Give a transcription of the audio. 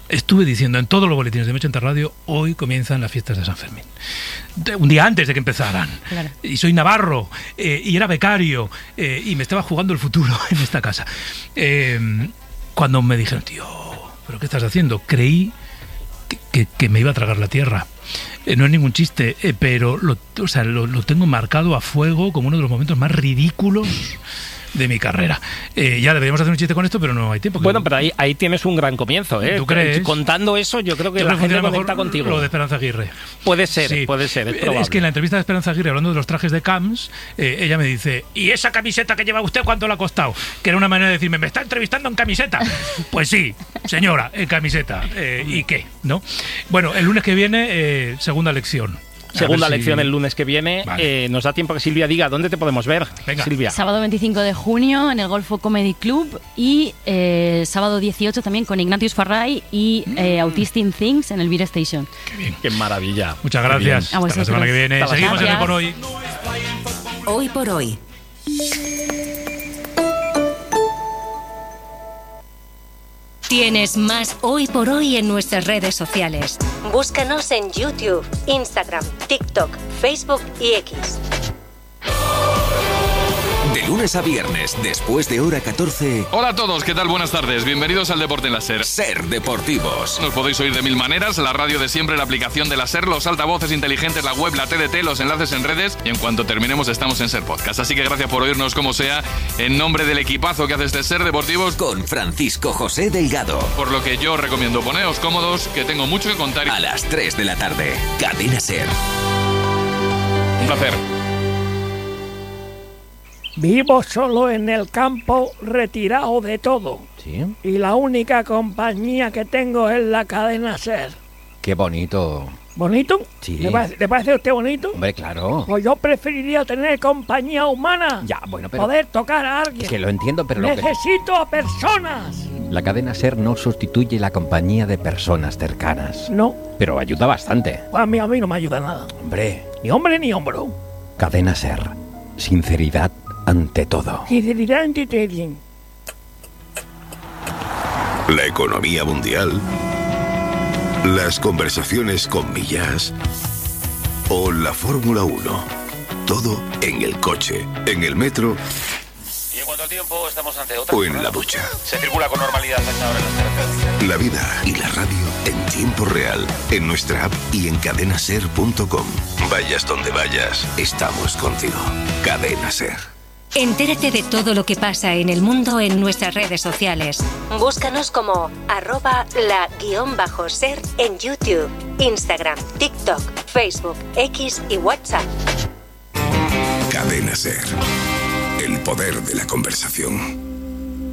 estuve diciendo en todos los boletines de M80 Radio, hoy comienzan las fiestas de San Fermín. Un día antes de que empezaran. Claro. Y soy navarro, y era becario, y me estaba jugando el futuro en esta casa. Cuando me dijeron, tío, ¿pero qué estás haciendo? Creí que me iba a tragar la tierra. No es ningún chiste, pero lo tengo marcado a fuego como uno de los momentos más ridículos de mi carrera. Ya deberíamos hacer un chiste con esto, pero no hay tiempo. Bueno, pero ahí tienes un gran comienzo, ¿eh? ¿Tú crees? Contando eso, yo creo que la gente conecta contigo. Lo de Esperanza Aguirre. Puede ser, Sí. es probable. Es que en la entrevista de Esperanza Aguirre, hablando de los trajes de Camps, ella me dice, ¿y esa camiseta que lleva usted cuánto le ha costado? Que era una manera de decirme, ¿me está entrevistando en camiseta? Pues sí, señora, en camiseta. ¿Y qué? ¿No? Bueno, el lunes que viene, segunda lección. Segunda lección el lunes que viene. Vale. Nos da tiempo que Silvia diga dónde te podemos ver. Venga. Silvia. Sábado 25 de junio en el Golfo Comedy Club y sábado 18 también con Ignatius Farray y Autistic Things en el Beer Station. Qué bien. Qué maravilla. Muchas gracias. A Hasta la vosotros. semana que viene. Hasta la Seguimos en semana. el Por Hoy. Hoy por hoy. Tienes más Hoy por Hoy en nuestras redes sociales. Búscanos en YouTube, Instagram, TikTok, Facebook y X. De lunes a viernes, después de hora 14, Hola a todos, ¿qué tal? Buenas tardes. Bienvenidos al Deporte en la SER. Ser Deportivos. Nos podéis oír de mil maneras, la radio de siempre, la aplicación de la SER, los altavoces inteligentes, la web, la TDT, los enlaces en redes y en cuanto terminemos estamos en SER Podcast. Así que gracias por oírnos como sea, en nombre del equipazo que hace este SER Deportivos, Con Francisco José Delgado. por lo que yo recomiendo poneos cómodos, que tengo mucho que contar. A las 3 de la tarde. Cadena Ser. Un placer. Vivo solo en el campo, retirado de todo. Sí, Y la única compañía que tengo es la cadena SER. qué bonito. ¿Bonito? Sí. ¿Le parece a usted bonito? Hombre, claro. Pues yo preferiría tener compañía humana. Ya, bueno, pero Poder tocar a alguien. que lo entiendo, pero lo que... Necesito a personas. La cadena SER no sustituye la compañía de personas cercanas, No, pero ayuda bastante. a mí no me ayuda nada. Hombre, Ni hombre ni hombro. cadena SER. Sinceridad ante todo. Sinceridad en trading. La economía mundial, las conversaciones con Millás o la Fórmula 1. Todo en el coche, en el metro Y en cuanto al tiempo, estamos ante otra. o en la ducha. Se circula con normalidad a esta hora en las carreteras. La vida y la radio en tiempo real, en nuestra app y en cadenaser.com. Vayas donde vayas, estamos contigo. Cadena Ser. Entérate de todo lo que pasa en el mundo en nuestras redes sociales. Búscanos como @la_ser en YouTube, Instagram, TikTok, Facebook, X y WhatsApp. Cadena Ser. El poder de la conversación.